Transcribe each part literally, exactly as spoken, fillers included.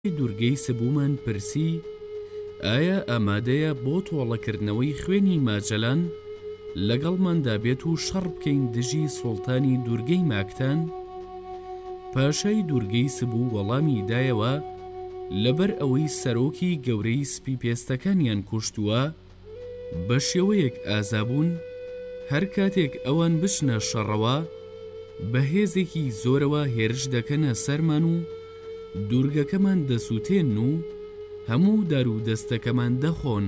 دوورگەی سبوومان پرسی ئایا ئامادەیە بۆ تۆڵەکردنەوەی خوێنی ماجەلان لەگەڵماندا بێت و شەڕ بکەین دژی سوڵتانی دوورگەی ماکتان؟ پاشای دوورگەی سبوو وەڵامی دایەوە لەبەر ئەوەی سەرۆکی گەورەی سپی پێستەکانیان کوشتووە بە شێوەیەک ئازابوون، هەر کاتێک ئەوان بچنە شەڕەوە بەهێزێکی زۆرەوە هێرش دەکەنە سەرمان و دوورگەکەمان دەسووتێن و هەموو دارودەستەکەمان دەخۆن.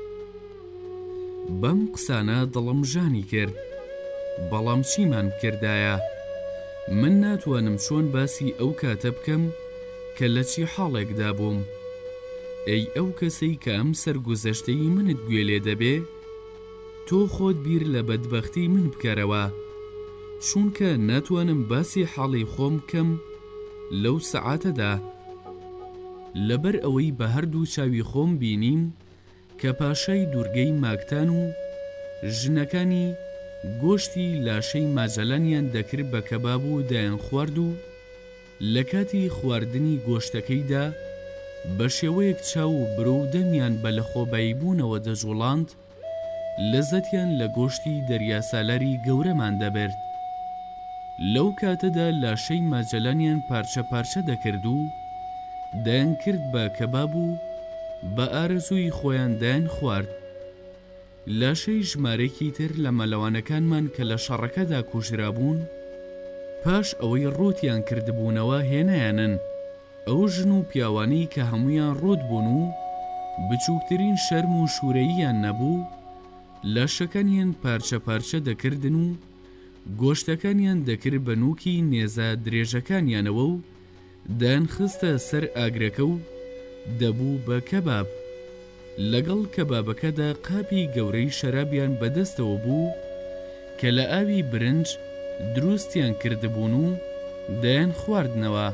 بەم قسانە دڵم ژانی کرد، بەڵام چیمان کردایە؟ من ناتوانم چۆن باسی ئەو کاتە بکەم کە لە چی حاڵێکدا بووم. ئەی ئەو کەسەی کە ئەم سەرگوزەشتەی منت گوێ لێ دەبێ، تۆ خۆت بیر لە بەدبەختی من بکەرەوە، چونکە ناتوانم باسی حاڵی خۆم بکەم لەو سەعاتەدا، لەبەر ئەوەی بە هەردوو چاوی خۆم بینیم کە پاشای دوورگەی ماکتان و ژنەکانی گۆشتی لاشەی ماجەلانیان دەکرد بە کەباب و دایان خوارد و لە کاتی خواردنی گۆشتەکەیدا بە شێوەیەک چاو و برۆ و دەمیان بە لەخۆبایی بوونەوە دەجوڵاند، لەزەتیان لە گۆشتی دەریاسالاری گەورەمان دەبرد. لەو کاتەدا لاشەی ماجەلانیان پارچە پارچە دەکرد و دایان کرد بە کەباب و بە ئارەزووی خۆیان دایان خوارد. لاشەی ژمارەیەکی تر لە مەلەوانەکانمان کە لە شەڕەکەدا کوژرابوون، پاش ئەوەی ڕوتیان کردبوونەوە هێنایانن. ئەو ژن و پیاوانەی کە هەمویان ڕوت بوون و بچووکترین شەرم و شوورەییان نەبوو، لاشەکانیان پارچە پارچە دەکردن و گۆشتەکانیان دەکرد بە نووکی نێزە درێژەکانیانەوە و دایان خستە سەر ئاگرەکە و دەبوو بە کەباب. لەگەڵ کەبابەکەدا قاپی گەورەی شەرابیان بەدەستەوە بوو کە لە ئاوی برنج دروستیان کردبوون و دایان خواردنەوە.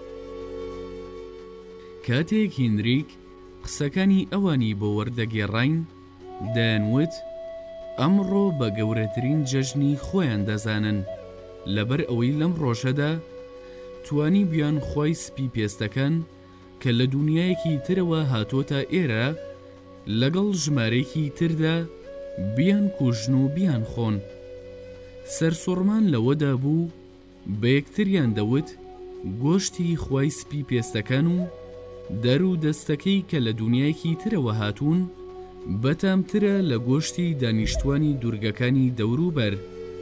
کاتێک هینریک قسەکانی ئەوانی بۆ وەردەگێڕاین، دایانوت ئەمڕۆ بە گەورەترین جەژنی خۆیان دەزانن، لەبەر ئەوەی لەم ڕۆژەدا توانی بیان خۆی سپی پێستەکان کە لە دونیایەکی ترەوە هاتۆتە ئێرە لەگەڵ ژمارەیەکی تردا بیان کوژن و بیان خۆن. سەرسوڕمان لەوەدا بوو بە یەکتریان دەوت گۆشتی خوای سپی پێستەکان و دەرو دەستەکەی کە لە دونیایەکی ترەوە هاتوون بەتامترە لە گۆشتی دانیشتوانی دوورگەکانی دەوروبەر.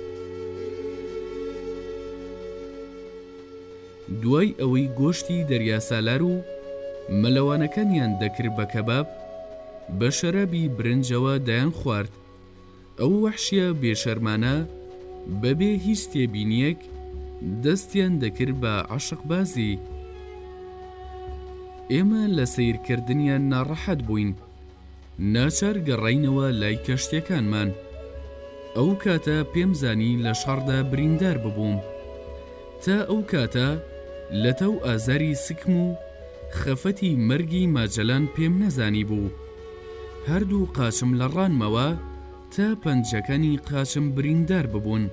دوای ئەوەی گۆشتی دەریاسالار و مەلەوانەکانیان دەکرد بە کەباب، بە شەرابی برنجەوە دایان خوارد. ئەو وەحشیە بێشەرمانە بەبێ هیچ تێبینیەک دەستیان دەکرد بە عاشقبازی. ئێمە لە سەیرکردنیان ناڕەحەت بووین، ناچار گەڕاینەوە لای کەشتیەکانمان. ئەو کاتە پێم زانی لە شەڕدا بریندار ببووم. تا ئەو کاتە لە تەو ئازاری سکم و خەفەتی مەرگی ماجەلان پێم نەزانی بوو. هەردوو قاچم لە ڕانمەوە تا پەنجەکانی قاچم بریندار ببوون.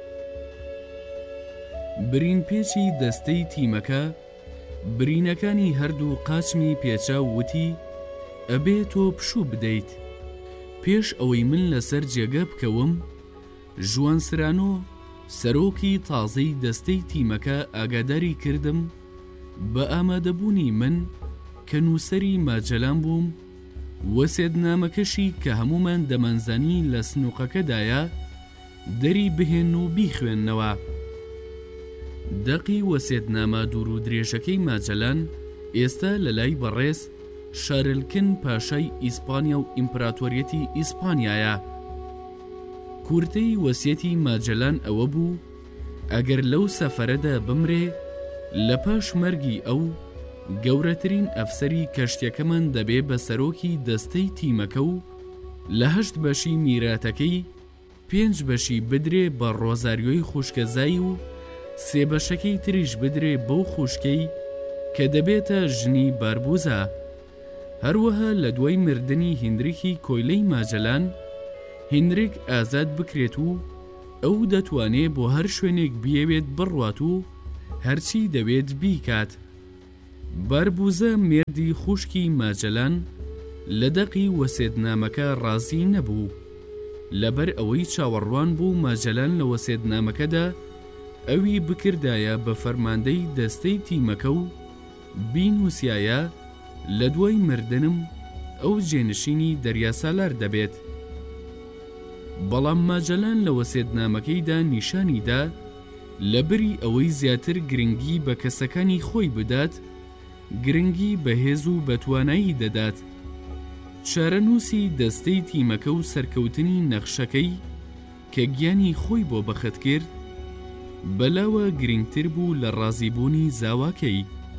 برین پێچی دەستەی تیمەکە برینەکانی هەردوو قاچمی پێچە وتی ئەبێ تۆ پشوو بدەیت. پێش ئەوەی من لەسەر جێگە بکەوم، ژوانسرانۆ سەرۆکی تازەی دەستەی تیمەکە ئاگاداری کردم بە ئامادەبوونی من کە نووسەری ماجەلان بووم، وەسێدنامەکەشی کە هەمومان دەمانزانی لە سنووقەکەدایە دەری بهێن و بیخوێننەوە. دەقی وەسێدنامە دوور و درێژەکەی ماجەلان ئێستا لە لای بەڕێز شارلکن پاشای ئیسپانیا و ئیمپراتۆریەتی ئیسپانیایە. کورتەی وەسیەتی ماجەلان ئەوە بوو ئەگەر لەو سەفەرەدا بمرێ، لە پاش مەرگی ئەو گەورەترین ئەفسەری کەشتیەکەمان دەبێ بە سەرۆکی دەستەی تیمەکە و لە هەشت بەشی میراتەکەی پێنج بەشی بدرێ بە ڕۆزاریۆی خوشکەزایی و سێ بەشەکەی تریش بدرێ بەو خوشکەی کە دەبێتە ژنی باربوزە. هەروەها لە دوای مردنی هینریکی کۆیلەی ماجەلان، هینریک ئازاد بکرێت و ئەو دەتوانێت بۆ هەر شوێنێک بیەوێت بڕوات و هەرچی دەوێت بیکات. باربوزە مێردی خوشکی ماجەلان لە دەقی وەسێدنامەکە ڕازی نەبوو، لەبەر ئەوەی چاوەڕوان بوو ماجەلان لە وەسێدنامەکەدا ئەوی بکردایە بە فەرماندەی دەستەی تیمەکە و بینووسایە لە دوای مردنم ئەو جێنشینی دەریاسالار دەبێت. بەڵام ماجەلان لە وەسێدنامەکەیدا نیشانیدا لەبەری ئەوەی زیاتر گرنگی بە کەسەکانی خۆی بدات، گرنگی بەهێز و بەتوانایی دەدات. چارەنووسی دەستەی تیمەکە و سەرکەوتنی نەخشەکەی کە گیانی خۆی بۆ بەخت کرد بەلاوە گرنگتر بوو لە ڕازیبوونی زاواکەی.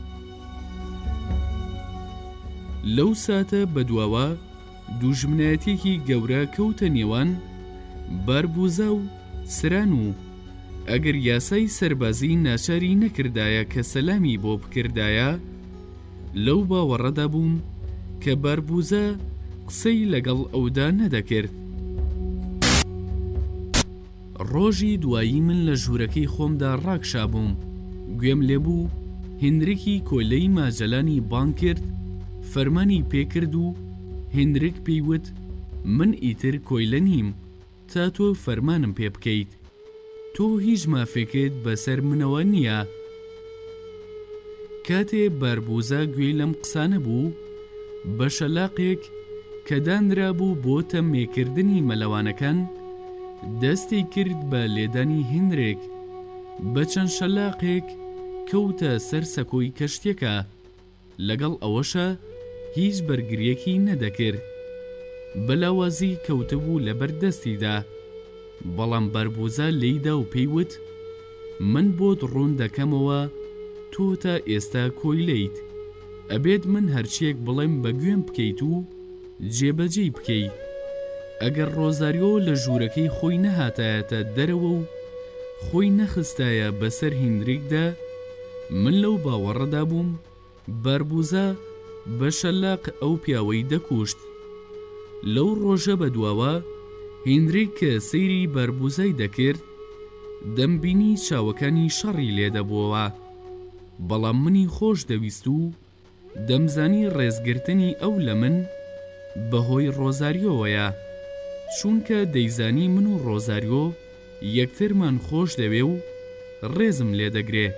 لەو ساتە بەدواوە دوژمنایەتێکی گەورە کەوتە نێوان باربوزە و سران و ئەگەر یاسای سەربازی ناچاری نەکردایە کە سەلامی بۆ بکردایە، لەو باوەڕەدا بووم کە باربوزە قسەی لەگەڵ ئەودا نەدەکرد. ڕۆژی دوایی من لە ژوورەکەی خۆمدا ڕاکشابووم، گوێم لێبوو هێنریکی کۆلەی ماجەلانی بانگ کرد، فەرمانی پێکرد و هێنریک پێیوت من ئیتر کۆیلە نیم تا تۆ فەرمانم پێ بکەیت، تۆ هیچ مافێکت بەسەر منەوە نییە. کاتێ باربوزە گوێی لەم قسانە بوو، بە شەلاقێک کە دانرا بوو بۆ تەمێکردنی مەلەوانەکان دەستی کرد بە لێدانی هێنرێک، بە چەند شەلاقێک کەوتە سەر سەکۆی کەشتێکە، لەگەڵ ئەوەشە هیچ بەرگریەکی نەدەکرد، بەلاوازی کەوتبوو لە بەردەستیدا. بەڵام باربوزە لێیدا و پێیوت من بۆت ڕوون دەکەمەوە تۆ تا ئێستا کۆیلەیت، ئەبێت من هەرچیەک بڵێم بە گوێم بکەیت و جێبەجێی بکەیت. ئەگەر ڕۆزاریۆ لە ژوورەکەی خۆی نەهاتایەتە دەرەوە و خۆی نەخستایە بەسەر هێنریکدا، من لەو باوەڕەدا بووم باربوزە بە شەلاق ئەو پیاوەی دەکوشت. لەو ڕۆژە بەدواوە هێنریک کە سەیری باربوزای دەکرد دەمبینی چاوەکانی شەڕی لێدەبووەوە، بەڵام منی خۆش دەویست و دەمزانی ڕێزگرتنی ئەو لە من بەهۆی ڕۆزاریۆوەیە، چونکە دەیزانی من و ڕۆزاریۆ یەکترمان خۆش دەوێ و ڕێزم لێدەگرێ.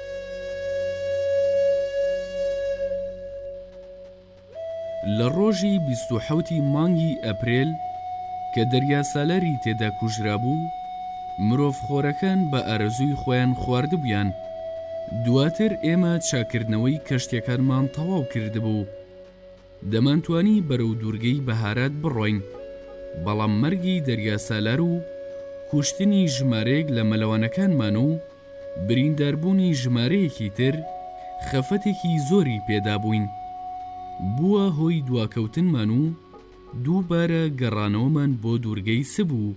لە ڕۆژی بیست و حەوتی مانگی ئەپرێل کە دەریاسالاری تێدا کوژرا بوو، مرۆڤخۆرەکان بە ئارەزووی خۆیان خواردبوویان. دواتر ئێمە چاکردنەوەی کەشتەکانمان تەواو کردبوو، دەمانتوانی بەرەو دوورگەی بەهارات بڕۆین، بەڵام مەرگی دەریاسالار و کوشتنی ژمارەیەک لە مەلەوانەکانمان و برینداربوونی ژمارەیەکی تر خەفەتێکی زۆری پێدابووین، بووە هۆی دواکەوتنمان و دووبارە گەڕانەوەمان بۆ دوورگەی سبوو.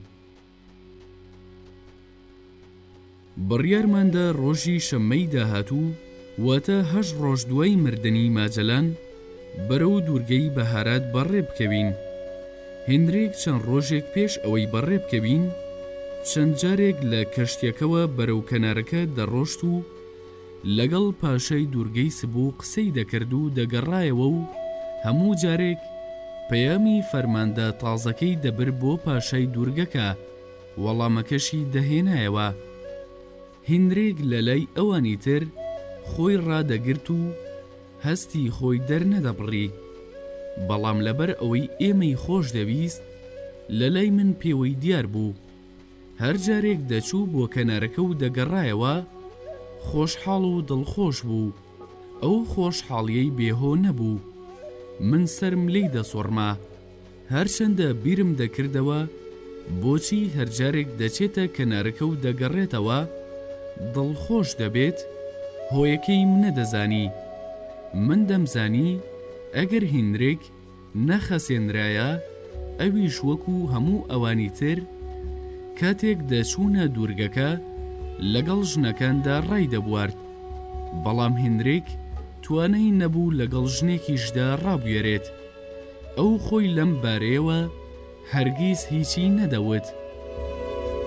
بڕیارماندا ڕۆژی شەممەی داهاتوو، واتە هەشت ڕۆژ دوای مردنی ماجەلان بەرەو دوورگەی بەهارات بەڕێ بکەوین. هێنریک چەند ڕۆژێک پێش ئەوەی بەڕێ بکەوین چەند جارێک لە کەشتێکەوە بەرەو کەنارەکە دەڕۆشت و لەگەڵ پاشای دوورگەی سبوو قسەی دەکرد و دەگەڕایەوە و هەموو جارێک پەیامی فەرماندە تازەکەی دەبر بۆ پاشای دوورگەکە، وەڵامەکەشی دەهێنایەوە. هێنریک لە لای ئەوانی تر خۆی ڕادەگرت و هەستی خۆی دەرنەدەبڕی، بەڵام لەبەر ئەوەی ئێمەی خۆش دەویست لە لای من پێوەی دیار بوو. هەر جارێک دەچوو بۆ کەنارەکە و دەگەڕایەوە خۆشحاڵ و دڵخۆش بوو، ئەو خۆشحاڵیەی بێهۆ نەبوو. من سەرم لێی دەسۆڕما، هەرچەندە بیرم دەکردەوە بۆچی هەرجارێک دەچێتە کەنارەکە و دەگەڕێتەوە دڵخۆش دەبێت، هۆیەکەی منەدەزانی. من دەمزانی ئەگەر هێنریک نەخەسێنرایە ئەویش وەکو هەموو ئەوانی تر کاتێک دەچوونە دوورگەکە لەگەڵ ژنەکاندا ڕای دەبوارد، بەڵام هێنریک توانای نەبوو لەگەڵ ژنێکیشدا ڕابوێرێت، ئەو خۆی لەم بارەیەوە هەرگیز هیچی نەدەوت.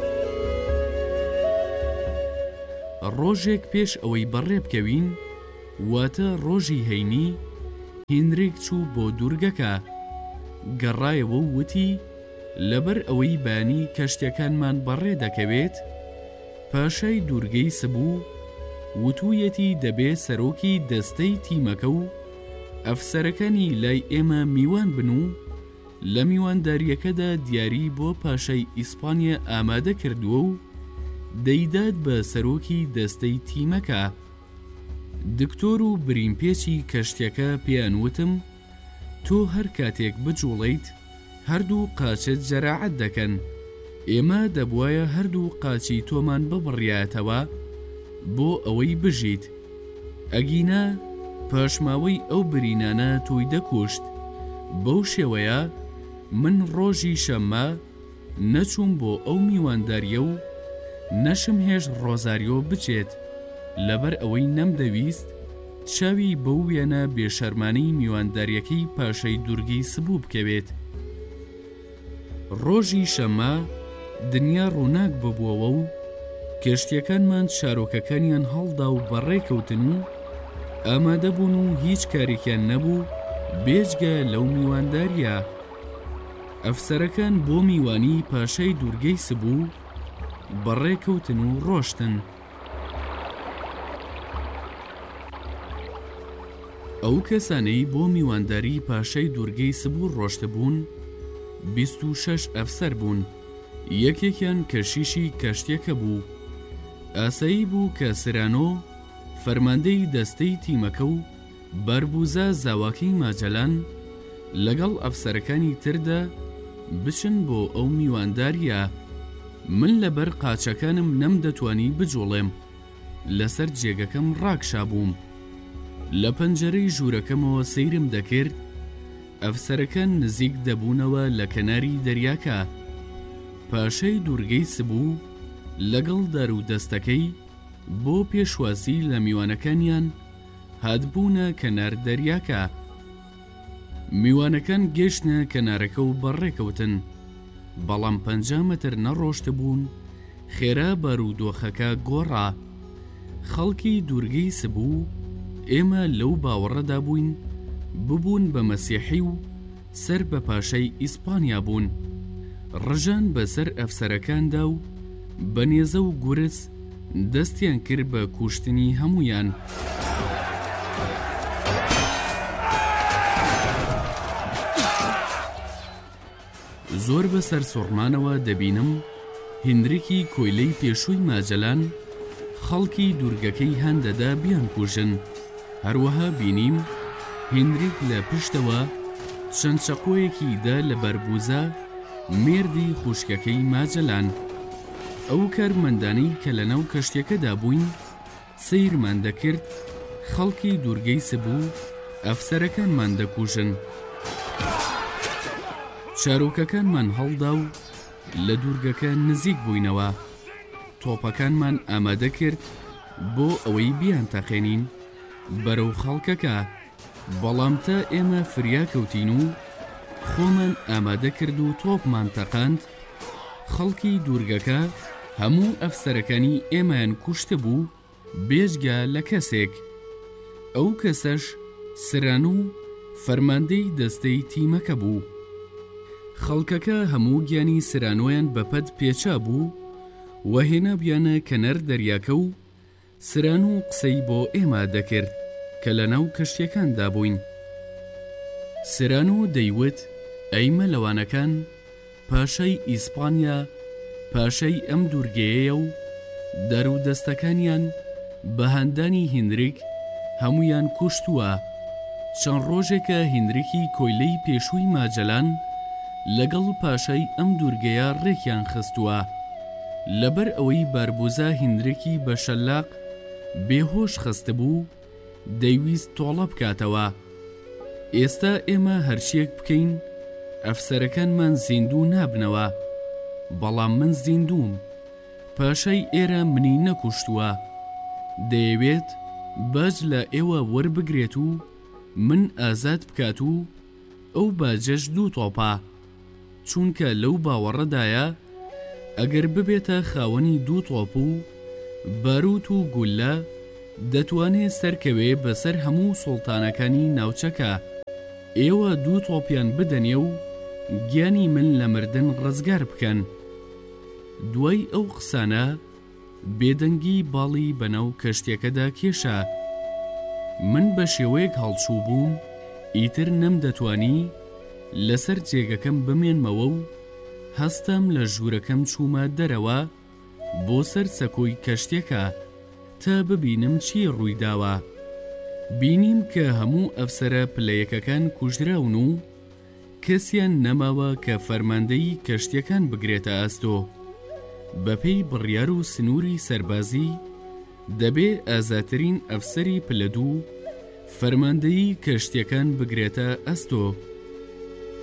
ڕۆژێک پێش ئەوەی بەڕێ بکەوین واتە ڕۆژی هەینی هینریک چوو بۆ دوورگەکە، گەڕایەوە و وتی لەبەر ئەوەی بانی کەشتەکانمان بەڕێ دەکەوێت، پاشای دوورگەی سبوو وتوویەتی دەبێت سەرۆکی دەستەی تیمەکە و ئەفسەرەکانی لای ئێمە میوان بن و لە میوانداریەکەدا دیاری بۆ پاشای ئیسپانیا ئامادە کردووە و دەیدات بە سەرۆکی دەستەی تیمەکە. دکتۆر و بریمپێکی کەشتەکە پێیان وتم تۆ هەر کاتێک بجوڵیت هەردوو قاچت جەراعەت دەکەن، ئێمە دەبوایە هەردوو قاچی تۆمان ببڕیاتەوە بۆ ئەوەی بژیت. ئەگینا پاشماوەی ئەو برینانە تۆی دەکوشت. بەو شێوەیە من ڕۆژی شەممە نەچووم بۆ ئەو میوانداریە و نەشم هێش ڕۆزاریۆ بچێت، لەبەر ئەوەی نەمدەویست چاوی بەو وێنە بێشەرمانەی میوانداریەکەی پاشای دوورگەی سبوو بکەوێت. ڕۆژی شەممە دنیا ڕووناک ببووەوە و کەشتیەکانمان شارۆکەکانیان هەڵدا و بەڕێکەوتن و ئامادە بوون و هیچ کارێکیان نەبوو بێجگە لەو میوانداریە. ئەفسەرەکان بۆ میوانی پاشای دوورگەی سبوو بەڕێکەوتن و ڕۆشتن. ئەو کەسانەی بۆ میوانداری پاشای دوورگەی سبوو ڕۆشتبوون بیست و شەش ئەفسەر بوون. یەکێکیان کەشیشی کەشتێکە بوو. ئاسایی بوو کە سرانۆ فەرماندەی دەستەی تیمەکە و بەربوزە زاواکەی ماجەلان لەگەڵ ئەفسەرەکانی تردا بچن بۆ ئەو میوانداریە. من لەبەر قاچەکانم نەمدەتوانی بجوڵێم، لەسەر جێگەکەم ڕاکشابووم. لە پەنجەرەی ژوورەکەمەوە سەیرم دەکرد. ئەفسەرەکان نزیک دەبوونەوە لە کەناری دەریاکە. پاشای دوورگەی سبوو لەگەڵ دارودەستەکەی بۆ پێشواسی لە میوانەکانیان هاتبوونە کەنار دەریاکە. میوانەکان گەشتنە کەنارەکە و بەڕێکەوتن، بەڵام پەنجا مەتر نەڕۆشت بوون خێرا بارودۆخەکە گۆڕا. خەڵکی دوورگەی سبوو ئێمە لەو باوەڕەدا بووین ببوون بە مەسیحی و سەر بە پاشای ئیسپانیا بوون. ڕژان بەسەر ئەفسەرەکاندا و بەنێزە و گورس دەستیان کرد بە کوشتنی هەمویان. زۆر بەسەر سوڕمانەوە دەبینم هینریکی کۆیلەی پێشووی ماجەلان خەڵکی دوورگەکەی هەندەدا بیان کوژن. هەروەها بینیم هینریک لە پشتەوە چەند چەقۆیەکی دا لە بەربوزە مێردی خوشکەکەی ماجەلان. ئەو کارمەندانەی کە لەناو کەشتێکەدا بووین سەیرمان دەکرد خەڵکی دوورگەی سبوو ئەفسەرەکانمان دەکوژن. چارۆکەکانمان هەڵدا و لە دوورگەکە نزیک بووینەوە. تۆپەکانمان ئامادە کرد بۆ ئەوەی بیان تەقێنین بەرەو خەڵکەکە، بەڵام تا ئێمە فریاکەوتین و خۆمان ئامادە کرد و تۆپمان تەقاند. خەڵکی دوورگەکە هەموو ئەفسەرەکانی ئێمەیان کوشتە بوو بێجگە لە کەسێک. ئەو کەسەش سران و فەرماندەی دەستەی تیمەکە بوو. خەڵکەکە هەموو گیانی سرانۆیان بەپەد پێچا بوو وەهێنا بیانە کەنەر دەریاکە و سران و قسەی بۆ ئێمە دەکرد کە لە ناو کەشتیەکاندا بووین. سرانۆ دەیوت ئەی مەلەوانەکان، پاشای ئیسپانیا پاشای ئەم دوورگەیەیە و دەرودەستەکانیان بە هەندانی هینریک هەمویان کوشتووە. چەند ڕۆژێکە هینریکی کۆیلەی پێشووی ماجەلان لەگەڵ پاشای ئەم دوورگەیە ڕێکیان خستووە. لەبەر ئەوەی باربوزە هینریکی بە شەلاق بێهۆش خستبوو دەیویست تۆڵە بکاتەوە. ئێستا ئێمە هەرچیەک بکەین ئەفسەرەکانمان زیندوو نابنەوە، بەڵام من زیندووم. پاشای ئێرە منی نەکوشتووە. دەیەوێت باج لە ئێوە وەربگرێت و من ئازاد بکات و ئەو باجەش دوو تۆپە، چونکە لەو باوەڕەدایە ئەگەر ببێتە خاوەنی دوو تۆپ و باروت و گولە دەتوانێت سەرکەوێ بەسەر هەموو سوڵتانەکانی ناوچەکە. ئێوە دوو تۆپیان بدەنێ و گیانی من لە مردن ڕزگار بکەن. دوای ئەو قسانە بێدەنگی باڵی بەناو کەشتێکەدا کێشە. من بە شێوەیەک هەڵچوو بووم، ئیتر نەمدەتوانی لەسەر جێگەکەم بمێنمەوە و هەستم لە ژوورەکەم چوومە دەرەوە بۆ سەر سەکۆی کەشتێکە تا ببینم چی ڕوویداوە. بینیم کە هەموو ئەفسەرە پلەیەکەکان کوژراون و کەسیان نەماوە کە فەرماندەی کەشتیەکان بگرێتە ئەستۆ. بەپێی بڕیار و سنووری سەربازی دەبێ ئازاترین ئەفسەری پلە دوو فەرماندەی کەشتیەکان بگرێتە ئەستۆ.